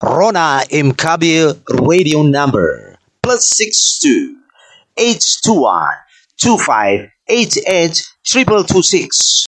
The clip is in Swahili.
Rona Mkabil radio number +62 821 2588 2226.